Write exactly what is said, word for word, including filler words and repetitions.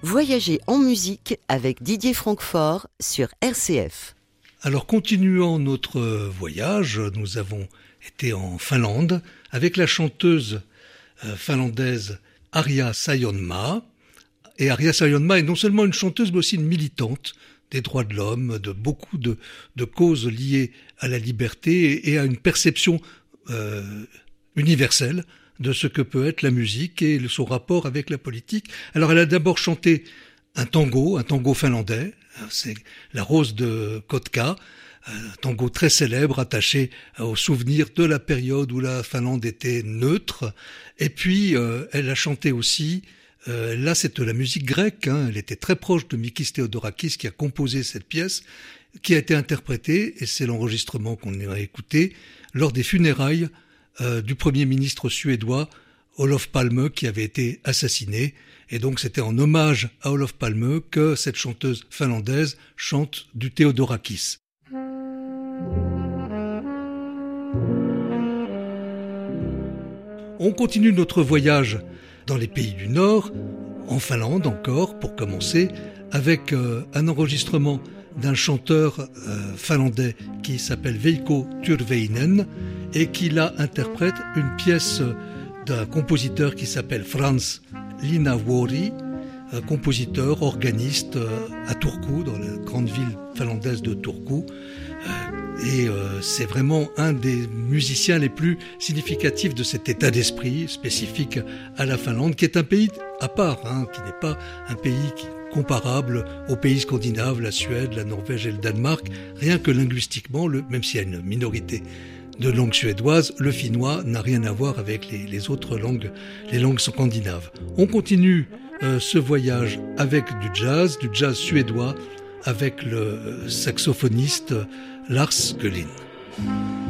Voyager en musique avec Didier Francfort sur R C F. Alors, continuant notre voyage, nous avons été en Finlande avec la chanteuse euh, finlandaise Arja Saijonmaa. Et Arja Saijonmaa est non seulement une chanteuse, mais aussi une militante des droits de l'homme, de beaucoup de, de causes liées à la liberté et à une perception euh, universelle de ce que peut être la musique et son rapport avec la politique. Alors, elle a d'abord chanté un tango, un tango finlandais, c'est La Rose de Kotka, un tango très célèbre attaché au souvenir de la période où la Finlande était neutre. Et puis, euh, elle a chanté aussi, euh, là c'est de la musique grecque, hein, elle était très proche de Mikis Theodorakis qui a composé cette pièce, qui a été interprétée, et c'est l'enregistrement qu'on a écouté, lors des funérailles euh, du Premier ministre suédois Olof Palme qui avait été assassiné. Et donc c'était en hommage à Olof Palme que cette chanteuse finlandaise chante du Theodorakis. On continue notre voyage dans les pays du Nord, en Finlande encore, pour commencer, avec euh, un enregistrement d'un chanteur euh, finlandais qui s'appelle Veikko Tyrväinen et qui là interprète une pièce d'un compositeur qui s'appelle Frans Linnavuori, un compositeur, organiste euh, à Turku, dans la grande ville finlandaise de Turku. Euh, et euh, c'est vraiment un des musiciens les plus significatifs de cet état d'esprit spécifique à la Finlande, qui est un pays à part, hein, qui n'est pas un pays qui, comparable aux pays scandinaves, la Suède, la Norvège et le Danemark. Rien que linguistiquement, le, même s'il y a une minorité de langue suédoise, le finnois n'a rien à voir avec les, les autres langues, les langues scandinaves. On continue euh, ce voyage avec du jazz, du jazz suédois, avec le saxophoniste Lars Gullin.